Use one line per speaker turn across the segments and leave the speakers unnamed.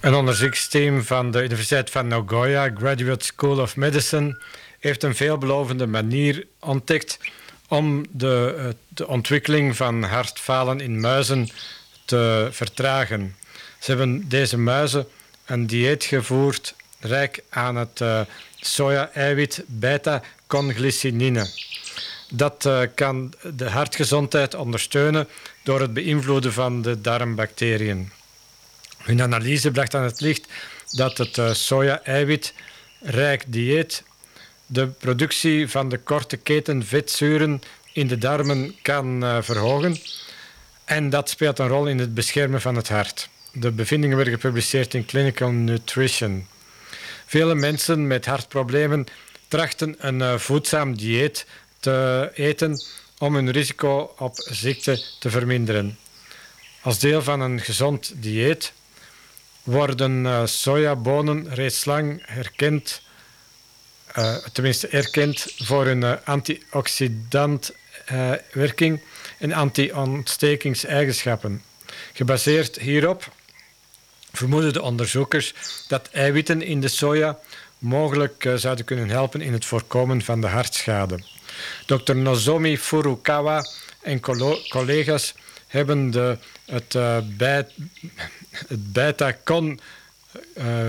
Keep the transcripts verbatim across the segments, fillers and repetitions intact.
Een onderzoeksteam van de Universiteit van Nagoya, Graduate School of Medicine, heeft een veelbelovende manier ontdekt om de, de ontwikkeling van hartfalen in muizen te vertragen. Ze hebben deze muizen een dieet gevoerd rijk aan het uh, soja-eiwit beta-conglycinine. Dat uh, kan de hartgezondheid ondersteunen door het beïnvloeden van de darmbacteriën. Hun analyse bracht aan het licht dat het uh, soja-eiwit rijk dieet de productie van de korte keten vetzuren in de darmen kan uh, verhogen. En dat speelt een rol in het beschermen van het hart. De bevindingen werden gepubliceerd in Clinical Nutrition. Vele mensen met hartproblemen trachten een uh, voedzaam dieet te eten om hun risico op ziekte te verminderen. Als deel van een gezond dieet worden uh, sojabonen reeds lang herkend, uh, tenminste erkend voor hun uh, antioxidantwerking uh, en anti-ontstekingseigenschappen. Gebaseerd hierop vermoeden de onderzoekers dat eiwitten in de soja mogelijk uh, zouden kunnen helpen in het voorkomen van de hartschade. dokter Nozomi Furukawa en collega's hebben de, het, uh, bij, het beta-con, uh,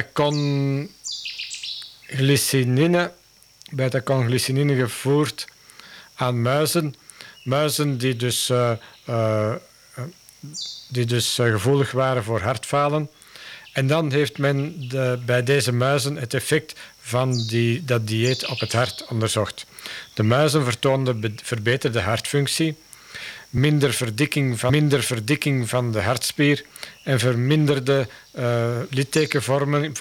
beta-conglycinine, beta-conglycinine gevoerd aan muizen. Muizen die dus, uh, uh, die dus uh, gevoelig waren voor hartfalen. En dan heeft men de, bij deze muizen het effect van die, dat dieet op het hart onderzocht. De muizen vertoonden be- verbeterde hartfunctie, minder verdikking van, minder verdikking van de hartspier en verminderde uh, littekenvorming